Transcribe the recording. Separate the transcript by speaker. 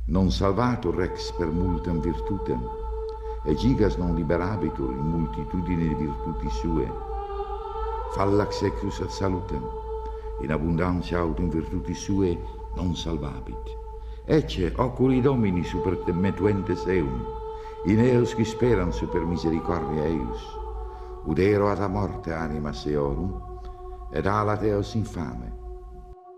Speaker 1: Non salvatur rex per multam virtutem, e gigas non liberabitur in multitudine di virtuti sue. Fallax ecus ad salutem, in abundantia aut in virtuti sue non salvabit. Ecce oculi Domini super te metuentes eum, in eos qui speran super misericordia eius. Udero ad a morte anima seorum, ed alat eos infame.